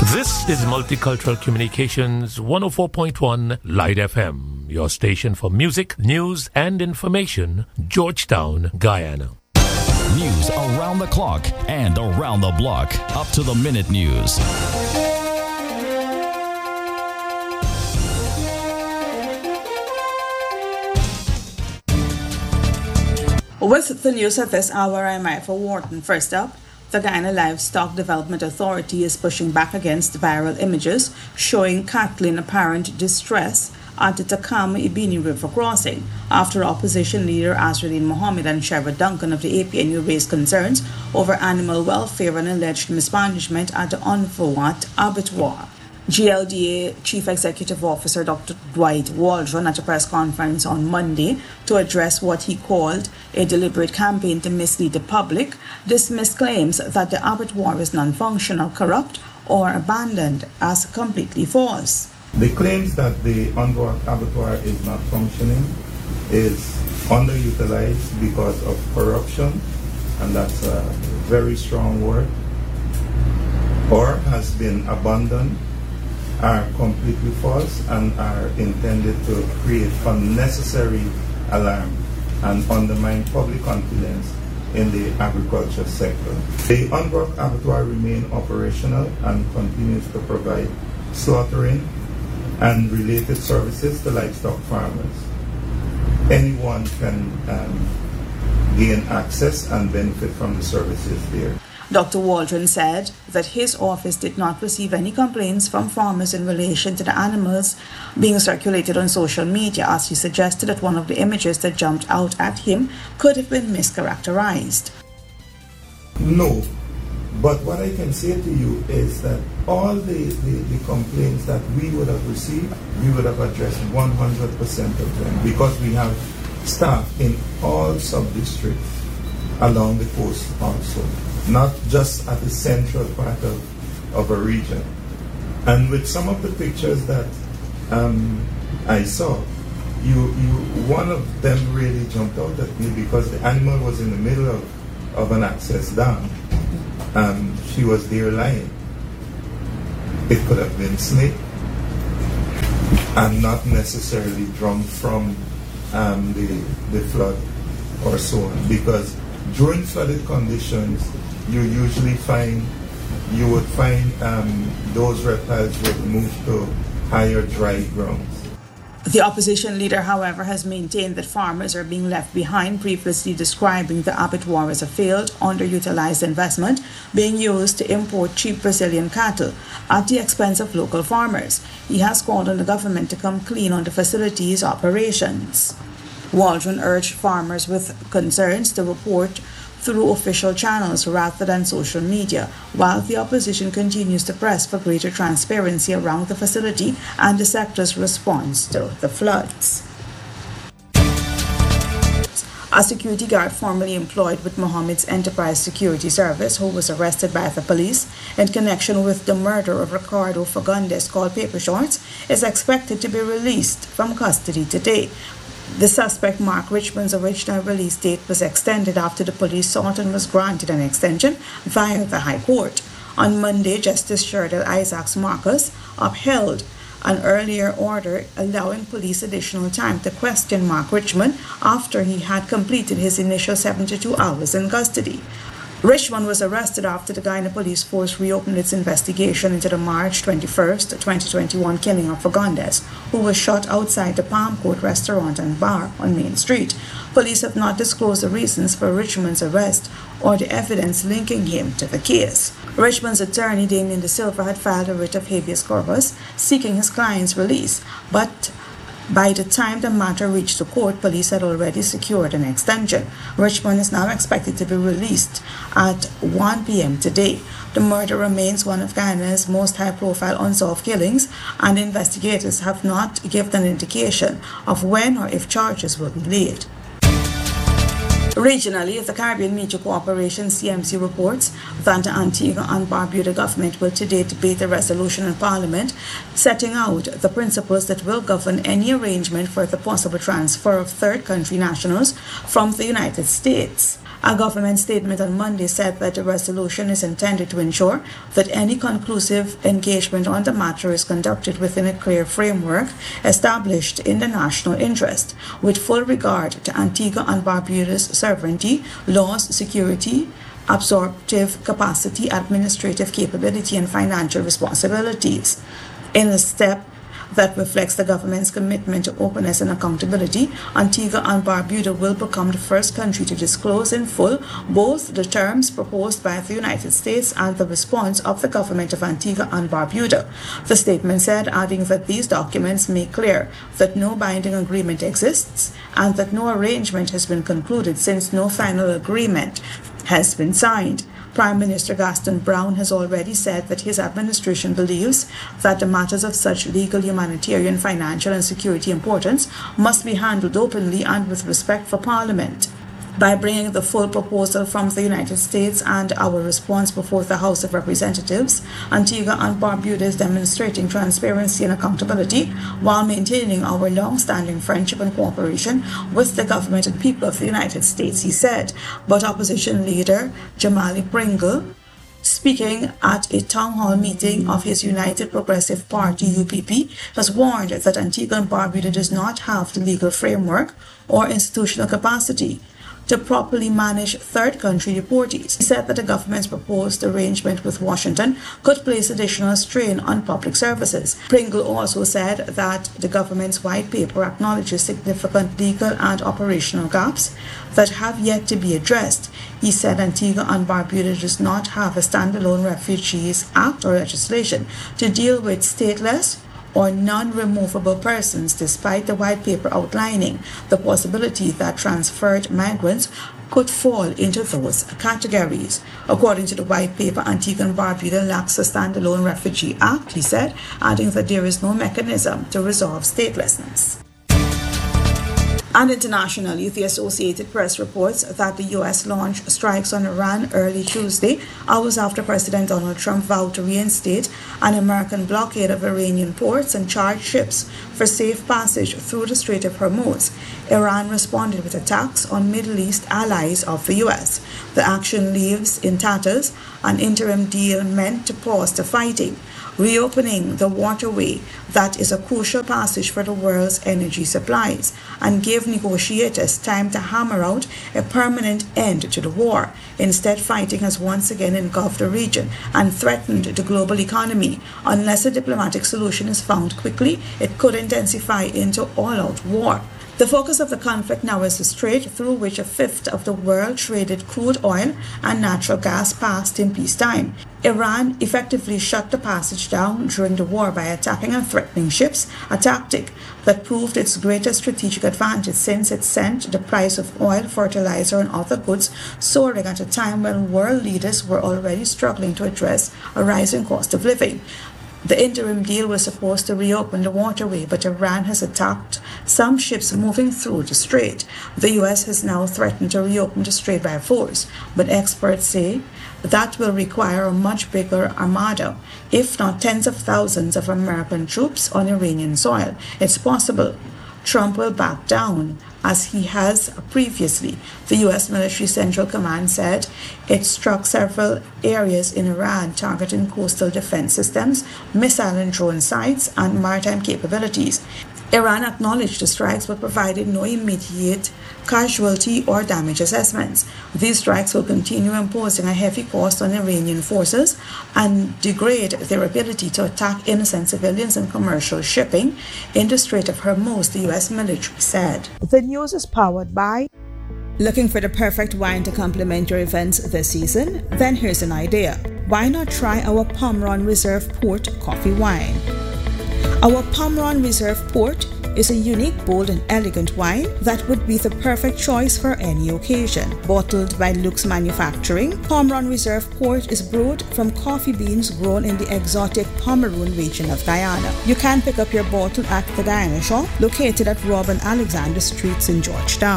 This is Multicultural Communications 104.1 Light FM, your station for music, news, and information, Georgetown, Guyana. News around the clock and around the block. Up to the minute news. With the news at this hour, I'm Michael Wharton. First up, the Guyana Livestock Development Authority is pushing back against viral images showing cattle in apparent distress at the Takama-Ibini River crossing after opposition leader Azruddin Mohammed and Sherrod Duncan of the APNU raised concerns over animal welfare and alleged mismanagement at the Onfuwat Abattoir. GLDA Chief Executive Officer Dr. Dwight Waldron at a press conference on Monday to address what he called a deliberate campaign to mislead the public, dismissed claims that the abattoir is non-functional, corrupt, or abandoned as completely false. The claims that the Onfuwat Abattoir is not functioning is underutilized because of corruption, and that's a very strong word, or has been abandoned, are completely false and are intended to create unnecessary alarm and undermine public confidence in the agriculture sector. The Onfuwat Abattoir remains operational and continues to provide slaughtering and related services to livestock farmers. Anyone can gain access and benefit from the services there. Dr. Waldron said that his office did not receive any complaints from farmers in relation to the animals being circulated on social media, as he suggested that one of the images that jumped out at him could have been mischaracterized. No, but what I can say to you is that all the complaints that we would have received, we would have addressed 100% of them, because we have staff in all sub-districts along the coast also, not just at the central part of a region. And with some of the pictures that I saw, one of them really jumped out at me because the animal was in the middle of an access dam. She was there lying. It could have been snake and not necessarily drunk from the flood or so on, because during flooded conditions, you would find those reptiles would move to higher dry grounds. The opposition leader, however, has maintained that farmers are being left behind, previously describing the abattoir as a failed, underutilized investment being used to import cheap Brazilian cattle at the expense of local farmers. He has called on the government to come clean on the facility's operations. Waldron urged farmers with concerns to report through official channels rather than social media, while the opposition continues to press for greater transparency around the facility and the sector's response to the floods. A security guard formerly employed with Mohammed's Enterprise Security Service, who was arrested by the police in connection with the murder of Ricardo Fagundes, called Paper Shorts, is expected to be released from custody today. The suspect, Mark Richmond's original release date was extended after the police sought and was granted an extension via the High Court. On Monday, Justice Sherdal Isaacs Marcus upheld an earlier order allowing police additional time to question Mark Richmond after he had completed his initial 72 hours in custody. Richmond was arrested after the Guyana Police Force reopened its investigation into the March 21st, 2021 killing of Fagundes, who was shot outside the Palm Court restaurant and bar on Main Street. Police have not disclosed the reasons for Richmond's arrest or the evidence linking him to the case. Richmond's attorney, Damien De Silva, had filed a writ of habeas corpus seeking his client's release, but by the time the matter reached the court, police had already secured an extension. Richmond is now expected to be released at 1 p.m. today. The murder remains one of Guyana's most high-profile unsolved killings, and investigators have not given an indication of when or if charges will be laid. Regionally, the Caribbean Media Cooperation CMC reports that the Antigua and Barbuda government will today debate a resolution in Parliament setting out the principles that will govern any arrangement for the possible transfer of third country nationals from the United States. A government statement on Monday said that the resolution is intended to ensure that any conclusive engagement on the matter is conducted within a clear framework established in the national interest, with full regard to Antigua and Barbuda's sovereignty, laws, security, absorptive capacity, administrative capability, and financial responsibilities. In a step that reflects the government's commitment to openness and accountability, Antigua and Barbuda will become the first country to disclose in full both the terms proposed by the United States and the response of the government of Antigua and Barbuda. The statement said, adding that these documents make clear that no binding agreement exists and that no arrangement has been concluded since no final agreement has been signed. Prime Minister Gaston Brown has already said that his administration believes that the matters of such legal, humanitarian, financial, and security importance must be handled openly and with respect for Parliament. By bringing the full proposal from the United States and our response before the House of Representatives, Antigua and Barbuda is demonstrating transparency and accountability while maintaining our long-standing friendship and cooperation with the government and people of the United States, he said. But opposition leader Jamali Pringle, speaking at a town hall meeting of his United Progressive Party, UPP, has warned that Antigua and Barbuda does not have the legal framework or institutional capacity to properly manage third country deportees. He said that the government's proposed arrangement with Washington could place additional strain on public services. Pringle also said that the government's white paper acknowledges significant legal and operational gaps that have yet to be addressed. He said Antigua and Barbuda does not have a standalone Refugees Act or legislation to deal with stateless or non-removable persons, despite the white paper outlining the possibility that transferred migrants could fall into those categories. According to the white paper, Antigua and Barbuda lacks a standalone Refugee Act, he said, adding that there is no mechanism to resolve statelessness. And internationally, the Associated Press reports that the U.S. launched strikes on Iran early Tuesday, hours after President Donald Trump vowed to reinstate an American blockade of Iranian ports and charge ships for safe passage through the Strait of Hormuz. Iran responded with attacks on Middle East allies of the U.S. The action leaves in tatters an interim deal meant to pause the fighting, reopening the waterway that is a crucial passage for the world's energy supplies, and gave negotiators time to hammer out a permanent end to the war. Instead, fighting has once again engulfed the region and threatened the global economy. Unless a diplomatic solution is found quickly, it could intensify into all-out war. The focus of the conflict now is the strait through which a fifth of the world traded crude oil and natural gas passed in peacetime. Iran effectively shut the passage down during the war by attacking and threatening ships, a tactic that proved its greatest strategic advantage since it sent the price of oil, fertilizer, and other goods soaring at a time when world leaders were already struggling to address a rising cost of living. The interim deal was supposed to reopen the waterway, but Iran has attacked some ships moving through the strait. The U.S. has now threatened to reopen the strait by force, but experts say that will require a much bigger armada, if not tens of thousands of American troops on Iranian soil. It's possible Trump will back down, as he has previously. The U.S. Military Central Command said it struck several areas in Iran targeting coastal defense systems, missile and drone sites, and maritime capabilities. Iran acknowledged the strikes but provided no immediate casualty or damage assessments. These strikes will continue imposing a heavy cost on Iranian forces and degrade their ability to attack innocent civilians and commercial shipping in the Strait of Hormuz, the U.S. military said. The news is powered by... Looking for the perfect wine to complement your events this season? Then here's an idea. Why not try our Pomeron Reserve Port coffee wine? Our Pomeron Reserve Port is a unique, bold, and elegant wine that would be the perfect choice for any occasion. Bottled by Luke's Manufacturing, Pomeron Reserve Port is brewed from coffee beans grown in the exotic Pomeroon region of Guyana. You can pick up your bottle at the Guyana Shop, located at Robin Alexander Streets in Georgetown.